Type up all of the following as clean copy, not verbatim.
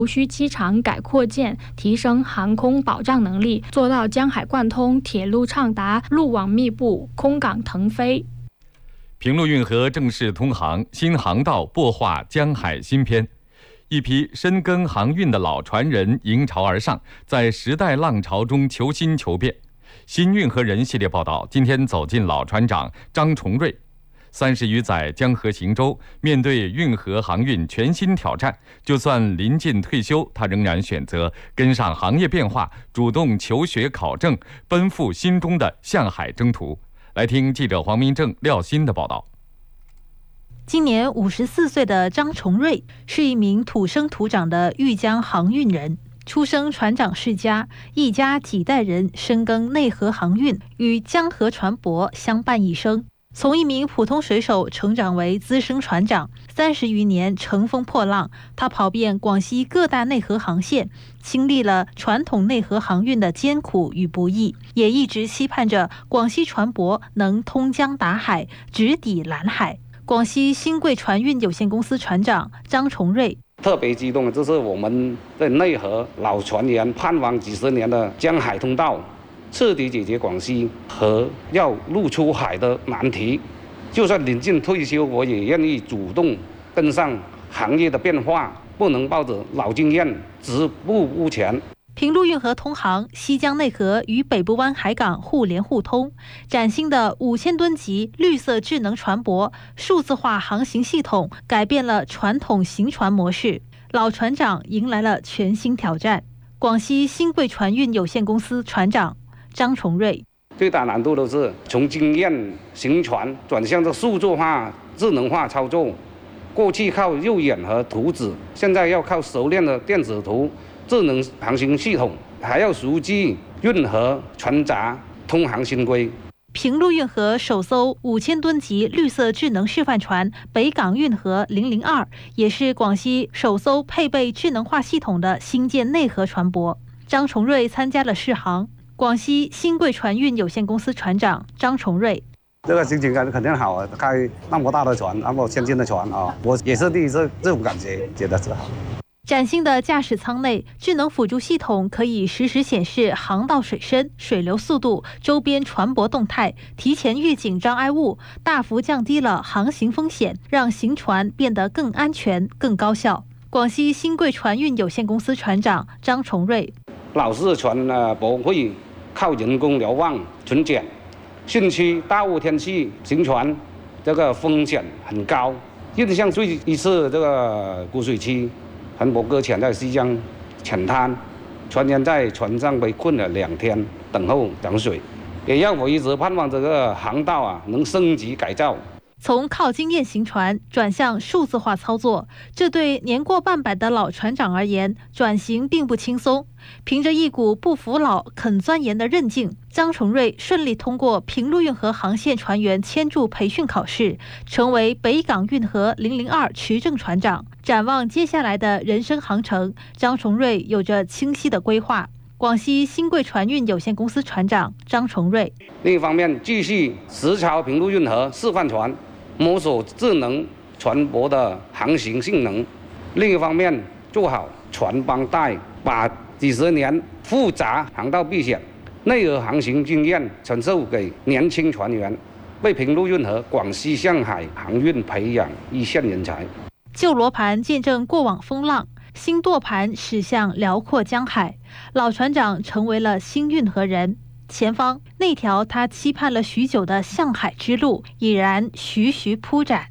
无需机场改扩建，提升航空保障能力，做到江海贯通，铁路畅达，路网密布，空港腾飞。 平陆运河正式通航，新航道擘画江海新篇。一批深耕航运的老船人迎潮而上，在时代浪潮中求新求变。新运河人系列报道今天走进老船长张崇瑞。30余载江河行舟，面对运河航运全新挑战，就算临近退休，他仍然选择跟上行业变化，主动求学考证，奔赴心中的向海征途。来听记者黄明正、廖鑫的报道。 今年54岁的张崇瑞是一名土生土长的豫江航运人，出生船长世家，一家几代人深耕内河航运，与江河船舶相伴一生。从一名普通水手成长为资深船长，30余年乘风破浪，他跑遍广西各大内河航线，经历了传统内河航运的艰苦与不易，也一直期盼着广西船舶能通江达海，直抵蓝海。广西新贵船运有限公司船长张崇瑞特别激动的就是我们的内河老船员盼望几十年的江海通道，彻底解决广西河要路出海的难题。就算临近退休，我也愿意主动跟上行业的变化，不能抱着老经验止步不前。 平陆运河通航，西江内河与北部湾海港互联互通，崭新的5000吨级绿色智能船舶数字化航行系统改变了传统行船模式，老船长迎来了全新挑战。广西新贵船运有限公司船长张崇瑞： 最大难度都是从经验行船转向这数字化、智能化操作。过去靠肉眼和图纸，现在要靠熟练的电子图、智能航行系统，还要熟记运河船闸通航新规。 平陆运河首艘5000吨级绿色智能示范船北港运河002，也是广西首艘配备智能化系统的新建内河船舶。张崇瑞参加了试航。广西新贵船运有限公司船长张崇瑞： 这个心情肯定好啊，开那么大的船，那么先进的船啊，我也是第一次这种感觉，觉得是好。 崭新的驾驶舱内，智能辅助系统可以实时显示航道水深、水流速度、周边船舶动态，提前预警障碍物，大幅降低了航行风险，让行船变得更安全、更高效。广西新贵船运有限公司船长张崇瑞： 老式船舶会靠人工瞭望、巡检，汛期、大雾天气行船，这个风险很高。印象最一次这个枯水期，船舶搁浅在西江浅滩，船员在船上被困了2天，等候涨水，也让我一直盼望这个航道能升级改造。 从靠经验行船转向数字化操作，这对年过半百的老船长而言，转型并不轻松。凭着一股不服老、肯钻研的韧劲，张崇瑞顺利通过平陆运河航线船员签注培训考试，成为北港运河002持证船长。展望接下来的人生航程，张崇瑞有着清晰的规划。广西新贵船运有限公司船长张崇瑞： 另一方面，继续实操平陆运河示范船，摸索智能船舶的航行性能；另一方面，做好船帮带，把几十年复杂航道避险、内河航行经验传授给年轻船员，为平陆运河广西向海航运培养一线人才。 旧罗盘见证过往风浪，新舵盘驶向辽阔江海，老船长成为了新运河人。前方那条他期盼了许久的向海之路已然徐徐铺展。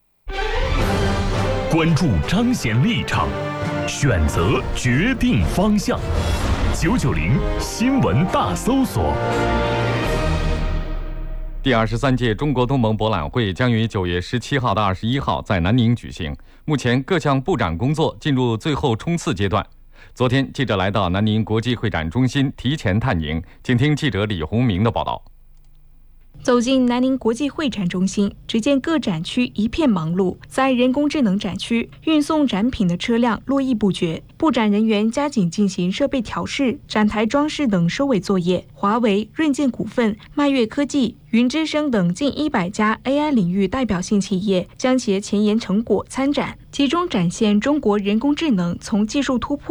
关注彰显立场，选择决定方向。990新闻大搜索。 第23届中国东盟博览会将于9月17号到21号在南宁举行。目前各项布展工作进入最后冲刺阶段。昨天，记者来到南宁国际会展中心提前探营，请听记者李洪明的报道。 走进南宁国际会展中心，只见各展区一片忙碌。在人工智能展区，运送展品的车辆络绎不绝，布展人员加紧进行设备调试、展台装饰等收尾作业。华为、润健股份、迈越科技、云之声等近100家 AI 领域代表性企业将其前沿成果参展，集中展现中国人工智能从技术突破